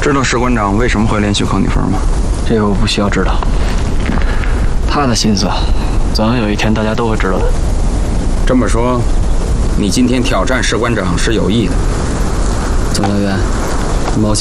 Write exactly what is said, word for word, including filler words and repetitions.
知道士官长为什么会连续扣你分吗？ 这个我不需要知道。他的心思，总有一天大家都会知道的。 这么说，你今天挑战士官长是有意的？ 总教员，抱歉。